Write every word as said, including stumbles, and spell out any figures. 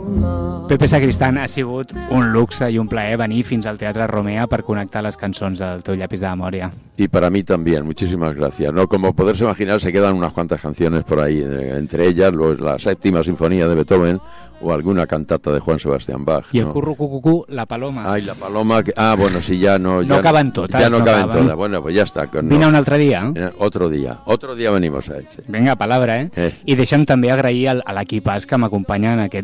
Pepe Sacristán, ha sigut un luxe y un plaer venir fins al Teatre Romea per connectar les cançons del teu llapis de memòria. Y para mí también, muchísimas gracias. No, como poderse imaginar, se quedan unas cuantas canciones por ahí, eh, entre ellas los, la séptima sinfonía de Beethoven o alguna cantata de Juan Sebastián Bach. Y el ¿no? curru cucucú, la paloma. Ay, la paloma, que, ah, bueno, sí, ya no... No ya, caben todas. Ya no, no caben caben. todas. Bueno, pues ya está. Con, Vine no. un altre dia. Eh, Otro día, otro día venimos a ese. Vinga, palabra, eh? Eh. I deixa'm també agrair al, a l'equipàs que m'acompanya en aquest